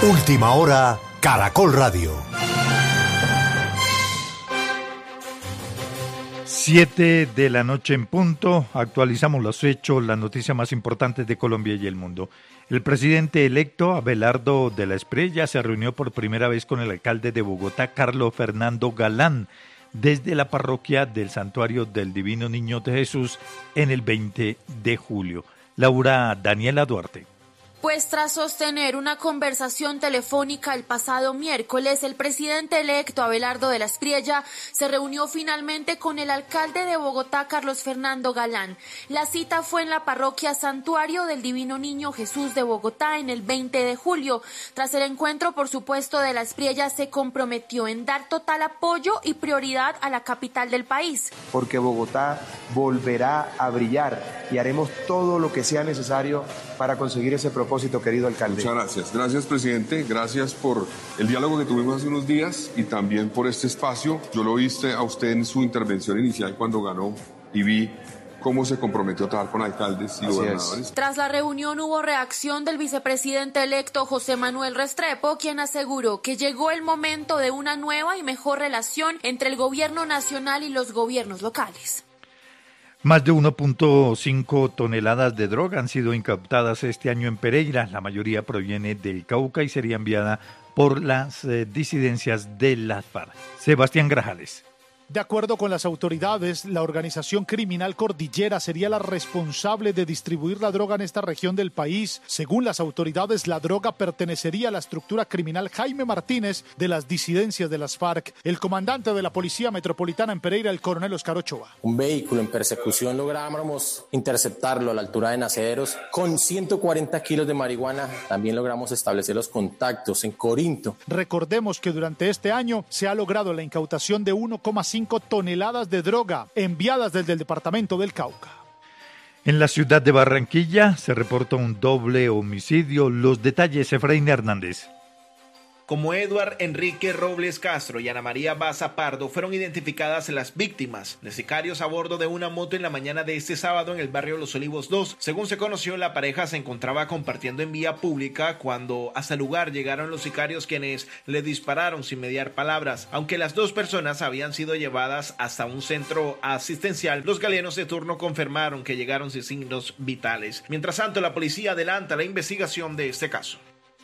Última hora, Caracol Radio. 7 de la noche en punto, actualizamos los hechos, las noticias más importantes de Colombia y el mundo. El presidente electo, Abelardo de la Espriella, se reunió por primera vez con el alcalde de Bogotá, Carlos Fernando Galán, desde la parroquia del Santuario del Divino Niño de Jesús en el 20 de julio. Laura Daniela Duarte. Pues tras sostener una conversación telefónica el pasado miércoles, el presidente electo Abelardo de la Espriella se reunió finalmente con el alcalde de Bogotá, Carlos Fernando Galán. La cita fue en la parroquia Santuario del Divino Niño Jesús de Bogotá en el 20 de julio. Tras el encuentro, por supuesto, de la Espriella se comprometió en dar total apoyo y prioridad a la capital del país. Porque Bogotá volverá a brillar y haremos todo lo que sea necesario para conseguir ese propósito, querido alcalde. Muchas gracias. Gracias, presidente. Gracias por el diálogo que tuvimos hace unos días y también por este espacio. Yo lo viste a usted en su intervención inicial cuando ganó y vi cómo se comprometió a trabajar con alcaldes y gobernadores. Tras la reunión hubo reacción del vicepresidente electo José Manuel Restrepo, quien aseguró que llegó el momento de una nueva y mejor relación entre el gobierno nacional y los gobiernos locales. Más de 1.5 toneladas de droga han sido incautadas este año en Pereira. La mayoría proviene del Cauca y sería enviada por las disidencias de las FARC. Sebastián Grajales. De acuerdo con las autoridades, la organización criminal Cordillera sería la responsable de distribuir la droga en esta región del país. Según las autoridades, la droga pertenecería a la estructura criminal Jaime Martínez de las disidencias de las FARC. El comandante de la Policía Metropolitana en Pereira, el coronel Oscar Ochoa. Un vehículo en persecución logramos interceptarlo a la altura de Naceros con 140 kilos de marihuana. También logramos establecer los contactos en Corinto. Recordemos que durante este año se ha logrado la incautación de 1,5 toneladas de droga enviadas desde el departamento del Cauca. En la ciudad de Barranquilla se reporta un doble homicidio. Los detalles, Efraín Hernández. Como Eduard Enrique Robles Castro y Ana María Baza Pardo fueron identificadas las víctimas de sicarios a bordo de una moto en la mañana de este sábado en el barrio Los Olivos 2. Según se conoció, la pareja se encontraba compartiendo en vía pública cuando hasta el lugar llegaron los sicarios, quienes le dispararon sin mediar palabras. Aunque las dos personas habían sido llevadas hasta un centro asistencial, los galenos de turno confirmaron que llegaron sin signos vitales. Mientras tanto, la policía adelanta la investigación de este caso.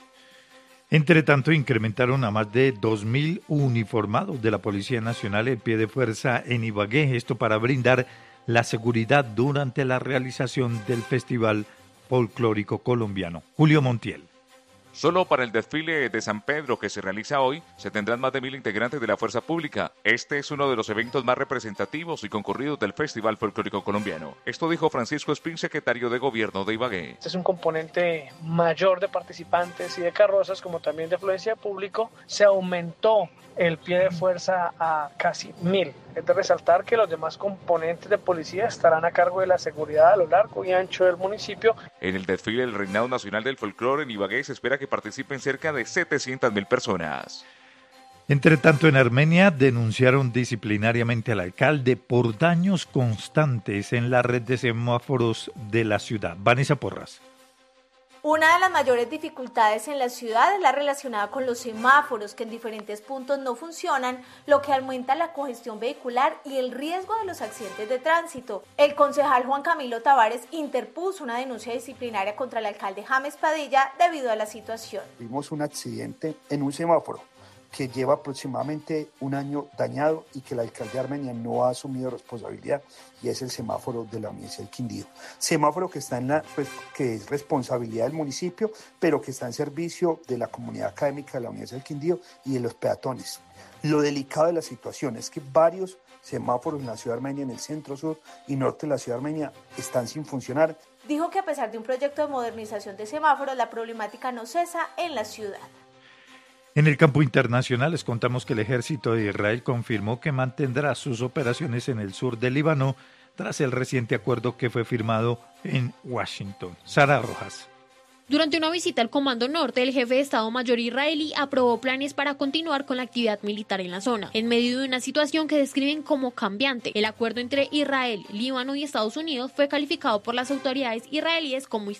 Entre tanto, incrementaron a más de 2.000 uniformados de la Policía Nacional en pie de fuerza en Ibagué, esto para brindar la seguridad durante la realización del Festival Folclórico Colombiano. Julio Montiel. Solo para el desfile de San Pedro que se realiza hoy, se tendrán más de 1.000 integrantes de la Fuerza Pública. Este es uno de los eventos más representativos y concurridos del Festival Folclórico Colombiano. Esto dijo Francisco Espín, secretario de Gobierno de Ibagué. Este es un componente mayor de participantes y de carrozas, como también de afluencia de público. Se aumentó el pie de fuerza a casi 1.000. Es de resaltar que los demás componentes de policía estarán a cargo de la seguridad a lo largo y ancho del municipio. En el desfile del Reinado Nacional del Folclore en Ibagué se espera que participen cerca de 700.000 personas. Entre tanto, en Armenia denunciaron disciplinariamente al alcalde por daños constantes en la red de semáforos de la ciudad. Vanessa Porras. Una de las mayores dificultades en la ciudad es la relacionada con los semáforos, que en diferentes puntos no funcionan, lo que aumenta la congestión vehicular y el riesgo de los accidentes de tránsito. El concejal Juan Camilo Tavares interpuso una denuncia disciplinaria contra el alcalde James Padilla debido a la situación. Tuvimos un accidente en un semáforo que lleva aproximadamente un año dañado y que el alcalde de Armenia no ha asumido responsabilidad, y es el semáforo de la Universidad del Quindío. Semáforo que está que es responsabilidad del municipio, pero que está en servicio de la comunidad académica de la Universidad del Quindío y de los peatones. Lo delicado de la situación es que varios semáforos en la ciudad de Armenia, en el centro, sur y norte de la ciudad de Armenia, están sin funcionar. Dijo que a pesar de un proyecto de modernización de semáforos, la problemática no cesa en la ciudad. En el campo internacional les contamos que el ejército de Israel confirmó que mantendrá sus operaciones en el sur del Líbano tras el reciente acuerdo que fue firmado en Washington. Sara Rojas. Durante una visita al Comando Norte, el jefe de Estado Mayor israelí aprobó planes para continuar con la actividad militar en la zona, en medio de una situación que describen como cambiante. El acuerdo entre Israel, Líbano y Estados Unidos fue calificado por las autoridades israelíes como